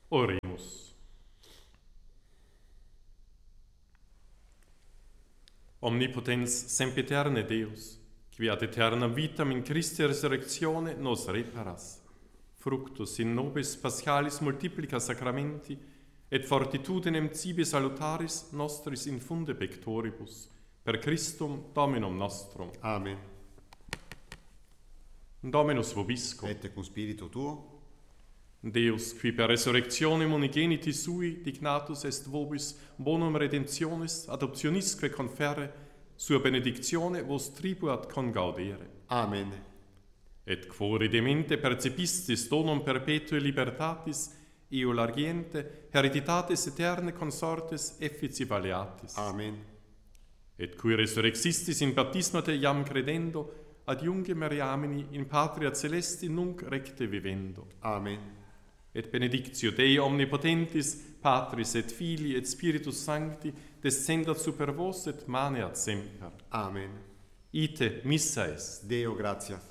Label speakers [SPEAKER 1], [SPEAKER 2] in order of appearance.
[SPEAKER 1] Oremus. Omnipotens sempiterne Deus, qui ad aeternam vitam in Christi resurrectione nos reparas, fructus in nobis paschalis multiplica sacramenti, et fortitudinem cibi salutaris nostris infunde pectoribus, per Christum Dominum nostrum.
[SPEAKER 2] Amen.
[SPEAKER 1] Dominus vobiscum.
[SPEAKER 2] Et cum spiritu tuo,
[SPEAKER 1] Deus, qui per resurrectionem unigeniti sui dignatus est vobis bonum redemptionis adoptionisque conferre, sua benedictione vos tribuat congaudere.
[SPEAKER 2] Amen.
[SPEAKER 1] Et quo redemente percepistis donum perpetue libertatis, eo largiente hereditatis eterne consortes effici valeatis.
[SPEAKER 2] Amen.
[SPEAKER 1] Et cui resurrexistis in baptismate iam credendo, adiunge Mariamini in patria celesti nunc recte vivendo.
[SPEAKER 2] Amen.
[SPEAKER 1] Et benedictio Dei omnipotentis, Patris et Filii et Spiritus Sancti, descendat super vos et maneat semper.
[SPEAKER 2] Amen.
[SPEAKER 1] Ite missa est.
[SPEAKER 2] Deo gratias.